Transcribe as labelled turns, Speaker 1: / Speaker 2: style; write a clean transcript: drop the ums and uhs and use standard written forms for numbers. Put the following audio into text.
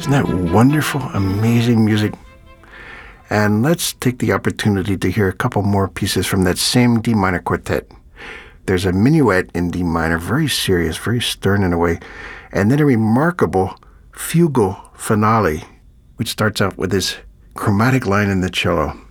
Speaker 1: Isn't that wonderful, amazing music? And let's take the opportunity to hear a couple more pieces from that same D minor quartet. There's a minuet in D minor, very serious, very stern in a way, and then a remarkable fugal finale, which starts out with this chromatic line in the cello.